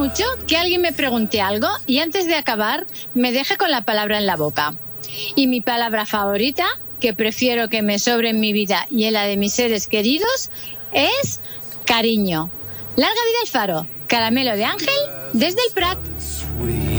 mucho que alguien me pregunte algo y antes de acabar me deje con la palabra en la boca. Y mi palabra favorita, que prefiero que me sobre en mi vida y en la de mis seres queridos, es cariño. Larga vida al faro. Caramelo de Ángel desde el Prat.